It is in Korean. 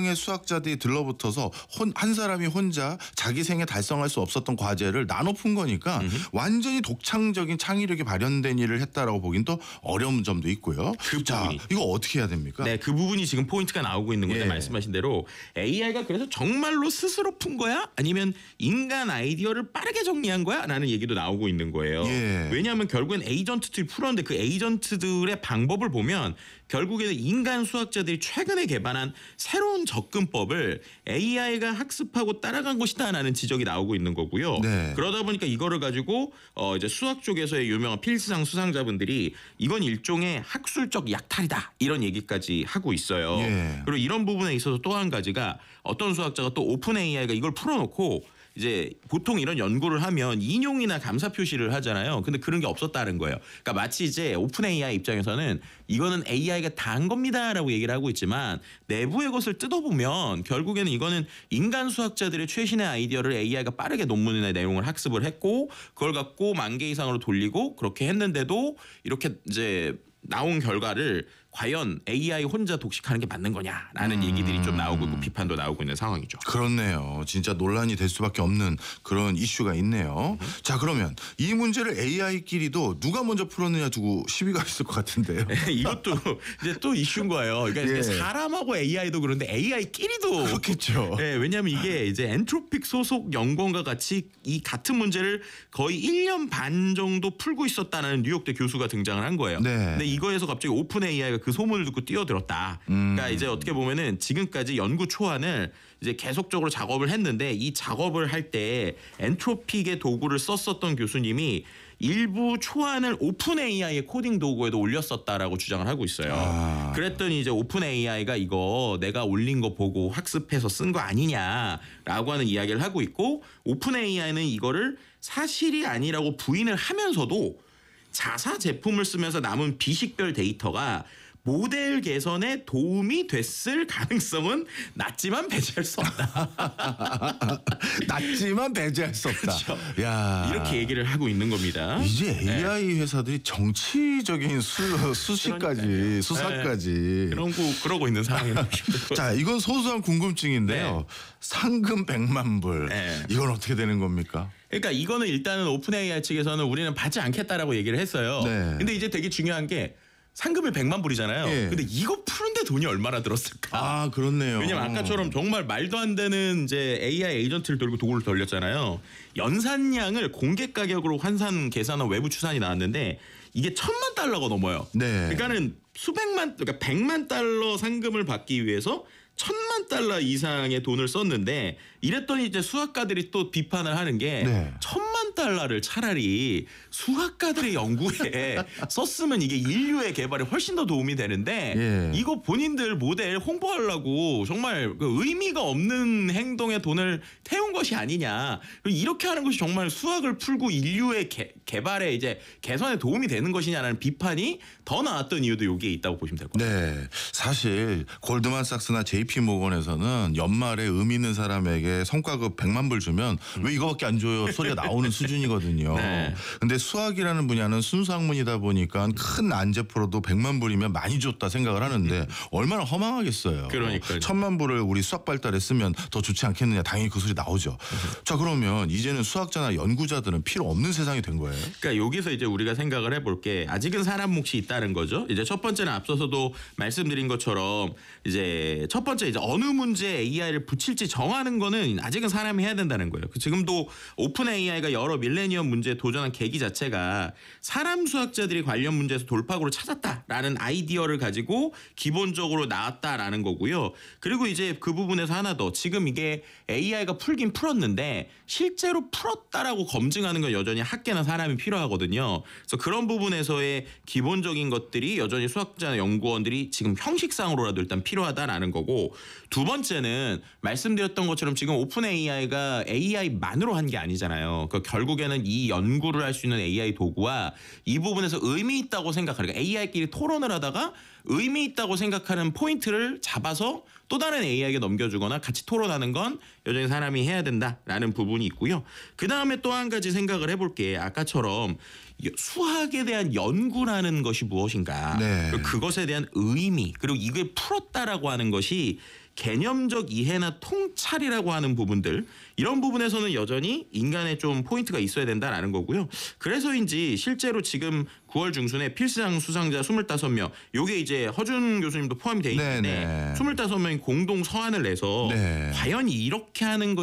명의 수학자들이 들러붙어서 한 사람이 혼자 자기 생에 달성할 수 없었던 과제를 나눠 푼 거니까 완전히 독창적인 창의력이 발현된 일을 했다라고 보긴 또 어려운 점도 있고요. 자, 이거 어떻게 해야 됩니까? 네, 그 부분이 지금 포인트가 나오고 있는 건데 말씀하신 대로 AI가 그래서 정말로 스스로 푼 거야? 아니면 인간 아이디어를 빠르게 정리한 거야? 라는 얘기도 나오고 있는 거예요. 왜냐하면 결국엔 에이전트들이 풀었는데 그 에이전트들의 방법을 보면 결국에는 인간 수학자들이 최근에 개발한 새로운 접근법을 AI가 학습하고 따라간 것이다라는 지적이 나오고 있는 거고요. 그러다 보니까 이거를 가지고 이제 수학 쪽에서의 유명한 필스상 수상자분들이 이건 일종의 학술적 약탈이다 이런 얘기까지 하고 있어요. 그리고 이런 부분에 있어서 또 한 가지가 어떤 수학자가 또 오픈 AI가 이걸 풀어놓고 이제 보통 이런 연구를 하면 인용이나 감사 표시를 하잖아요. 근데 그런 게 없었다는 거예요. 그러니까 마치 이제 오픈 AI 입장에서는 이거는 AI가 다 한 겁니다라고 얘기를 하고 있지만 내부의 것을 뜯어보면 결국에는 이거는 인간 수학자들의 최신의 아이디어를 AI가 빠르게 논문이나 내용을 학습을 했고 그걸 갖고 10,000개 이상으로 돌리고 그렇게 했는데도 이렇게 이제 나온 결과를 과연 AI 혼자 독식하는 게 맞는 거냐라는 얘기들이 좀 나오고 있고 비판도 나오고 있는 상황이죠. 그렇네요. 진짜 논란이 될 수밖에 없는 그런 이슈가 있네요. 자, 그러면 이 문제를 AI끼리도 누가 먼저 풀었느냐 두고 시비가 있을 것 같은데요. 이것도 이제 또 이슈인 거예요. 그러니까 사람하고 AI도 그런데 AI끼리도 그렇겠죠. 왜냐하면 이게 이제 엔트로픽 소속 연구원과 같이 이 같은 문제를 거의 1년 반 정도 풀고 있었다는 뉴욕대 교수가 등장을 한 거예요. 근데 이거에서 갑자기 오픈 AI가 그 소문을 듣고 뛰어들었다. 그러니까 이제 어떻게 보면은 지금까지 연구 초안을 이제 계속적으로 작업을 했는데 이 작업을 할 때 엔트로픽의 도구를 썼었던 교수님이 일부 초안을 오픈 AI의 코딩 도구에도 올렸었다라고 주장을 하고 있어요. 그랬더니 이제 오픈 AI가 이거 내가 올린 거 보고 학습해서 쓴 거 아니냐라고 하는 이야기를 하고 있고 오픈 AI는 이거를 사실이 아니라고 부인을 하면서도 자사 제품을 쓰면서 남은 비식별 데이터가 모델 개선에 도움이 됐을 가능성은 낮지만 배제할 수 없다. 낮지만 배제할 수 없다. 그렇죠. 야. 이렇게 얘기를 하고 있는 겁니다. 이제 AI 회사들이 정치적인 수식까지 수사까지 그러고 있는 상황이라고 자, 이건 소소한 궁금증인데요. 상금 100만 불. 이건 어떻게 되는 겁니까? 그러니까 이거는 일단은 오픈 AI 측에서는 우리는 받지 않겠다라고 얘기를 했어요. 근데 이제 되게 중요한 게 상금이 100만 불이잖아요. 근데 이거 푸는데 돈이 얼마나 들었을까? 그렇네요. 왜냐면 아까처럼 정말 말도 안 되는 이제 AI 에이전트를 돌고 도구를 돌렸잖아요. 연산량을 공개 가격으로 환산 계산한 외부 추산이 나왔는데 이게 $10,000,000가 넘어요. 그러니까는 그러니까 100만 달러 상금을 받기 위해서 $10,000,000 이상의 돈을 썼는데 이랬더니 이제 수학가들이 또 비판을 하는 게 $10,000,000를 차라리 수학가들의 연구에 썼으면 이게 인류의 개발에 훨씬 더 도움이 되는데 이거 본인들 모델 홍보하려고 정말 그 의미가 없는 행동에 돈을 태운 것이 아니냐. 이렇게 하는 것이 정말 수학을 풀고 인류의 개발에 이제 개선에 도움이 되는 것이냐라는 비판이 더 나왔던 이유도 여기에 있다고 보시면 될 것 같아요. 사실 골드만삭스나 JP 모건에서는 연말에 의미 있는 사람에게 성과급 100만 불 주면 왜 이거밖에 안 줘요 소리가 나오는 수준이거든요. 근데 수학이라는 분야는 순수 학문이다 보니까 큰 난제 풀어도 100만 불이면 많이 줬다 생각을 하는데 얼마나 허망하겠어요. 그러니까요. 1,000만 불을 우리 수학 발달에 쓰면 더 좋지 않겠느냐. 당연히 그 소리 나오죠. 자, 그러면 이제는 수학자나 연구자들은 필요 없는 세상이 된 거예요. 그러니까 여기서 이제 우리가 생각을 해볼 게 아직은 사람 몫이 있다는 거죠. 이제 첫 번째는 앞서서도 말씀드린 것처럼 이제 첫 번째 이제 어느 문제에 AI를 붙일지 정하는 거는 아직은 사람이 해야 된다는 거예요. 지금도 오픈 AI가 여러 밀레니엄 문제에 도전한 계기 자체가 사람 수학자들이 관련 문제에서 돌파구를 찾았다라는 아이디어를 가지고 기본적으로 나왔다라는 거고요. 그리고 이제 그 부분에서 하나 더 지금 이게 AI가 풀긴 풀었는데 실제로 풀었다라고 검증하는 건 여전히 학계나 사람이 필요하거든요. 그래서 그런 부분에서의 기본적인 것들이 여전히 수학자나 연구원들이 지금 형식상으로라도 일단 필요하다라는 거고 두 번째는 말씀드렸던 것처럼 지금 오픈 AI가 AI만으로 한 게 아니잖아요. 그러니까 결국에는 이 연구를 할 수 있는 AI 도구와 이 부분에서 의미 있다고 생각하는 그러니까 AI끼리 토론을 하다가 의미 있다고 생각하는 포인트를 잡아서 또 다른 AI에게 넘겨주거나 같이 토론하는 건 여전히 사람이 해야 된다라는 부분이 있고요. 그다음에 또 한 가지 생각을 해볼게. 아까처럼 수학에 대한 연구라는 것이 무엇인가 그것에 대한 의미 그리고 이걸 풀었다라고 하는 것이 개념적 이해나 통찰이라고 하는 부분들 이런 부분에서는 여전히 인간의 좀 포인트가 있어야 된다라는 거고요. 그래서인지 실제로 지금 9월 중순에 필상 수상자 25명 요게 이제 허준 교수님도 포함이 돼 있는데 25명이 공동 서한을 내서 과연 이렇게 하는 것